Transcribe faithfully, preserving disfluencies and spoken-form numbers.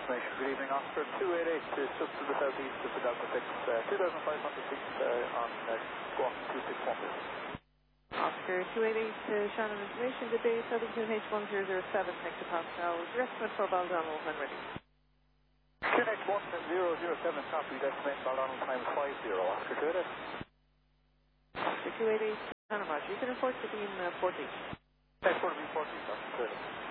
estimation. Good evening, Oscar two eight eight is just to the southeast of the Delta six, uh, two thousand five hundred feet uh, on uh, squawk two six one. Oscar two eight eight, uh, Shannon information, good day, seventeen H one zero zero seven hectopascal, your estimate for Baldonal when ready. Q N H one zero zero seven, copy, estimate Baldonal time five zero, Oscar two eight eight. Oscar two eight eight, Panama, you can report to beam uh, fourteen. Hey, fourteen, fourteen, Oscar two eight eight.